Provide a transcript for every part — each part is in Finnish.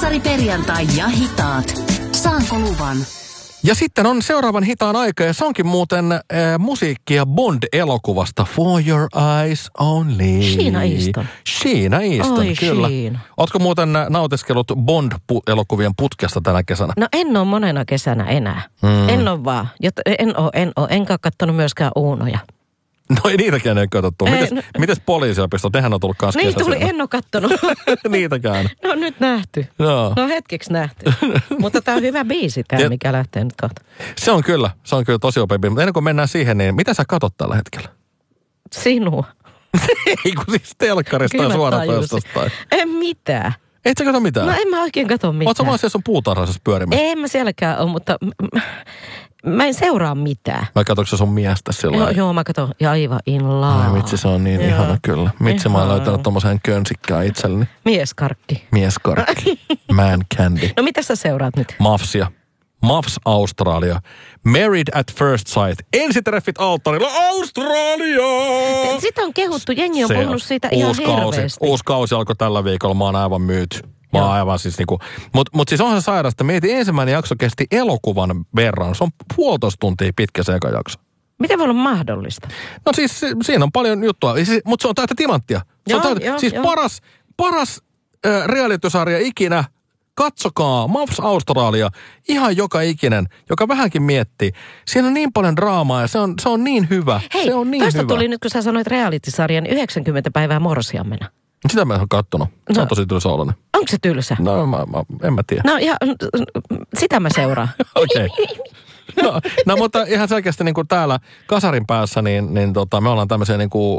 Kasari perjantai ja hitaat. Saanko luvan? Ja sitten on seuraavan hitaan aika, ja se onkin muuten musiikkia Bond-elokuvasta For Your Eyes Only. Sheena Easton. Sheena Easton, Oi, kyllä. Sheena. Ootko muuten nautiskellut Bond-elokuvien putkesta tänä kesänä? No en ole monena kesänä enää. En ole vaan. Enkä ole kattonut myöskään Uunoja. No ei niitäkään ei katsottu. Mites poliisiopistot? Nehän on tullut kanssa Niin kesäisellä. tuli, en ole kattonut. Niitäkään. No nyt nähty. Joo. No hetkeksi nähty. Mutta tää on hyvä biisi tää, mikä lähtee nyt kohta. Se on kyllä tosi upea. Mutta ennen kuin mennään siihen, niin mitä sä katot tällä hetkellä? Sinua. Ei kun siis telkkarista tai suoratoistosta. En mitään. Et sä kato mitään? No en mä oikein kato mitään. Ootko vaan siellä sun puutarhassa pyörimässä? En mä sielläkään ole, mutta mä en seuraa mitään. Vai katotko sä sun miestä sillä Joo, mä katon ja aivan in love. Ai vitsi, se on niin ihana kyllä. Mitsi mä oon löytänyt tommoseen könsikkään itselleni. Mieskarkki. Mieskarkki. Man candy. No mitä sä seuraat nyt? Mafsia. Mavs Australia. Married at First Sight. Ensitreffit alttarilla. Australia! Sitä on kehuttu. Jengi on puhunut siitä ihan hirveästi. Uusi kausi alkoi tällä viikolla. Mä oon aivan myyty. Mä oon aivan siis niinku. Mut siis onhan se sairasta. Mietin ensimmäinen jakso kesti elokuvan verran. Se on 1,5 tuntia pitkä se eka jakso. Miten voi olla mahdollista? No siis siinä on paljon juttua. Mutta se on täyttä timanttia. Se on täyttä, siis paras reality-sarja ikinä. Katsokaa Mavs Australia, ihan joka ikinen, joka vähänkin miettii. Siinä on niin paljon draamaa ja se on niin hyvä. Hei, se on niin tästä hyvä. Tuli nyt, kun sä sanoit reality-sarjan 90 päivää morsiammena. Sitä mä en ole kattonut. Se on tosi tylsä oloinen. Onko se tylsä? No en mä tiedä. No ja sitä mä seuraan. Okei. No mutta ihan selkeästi niin kuin täällä Kasarin päässä, niin me ollaan tämmöisiä niin kuin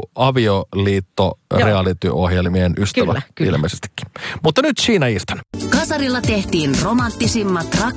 avioliitto-reality-ohjelmien ystävä. Kyllä. Ilmeisestikin. Mutta nyt Sheena Easton. Kasarilla tehtiin romanttisimmat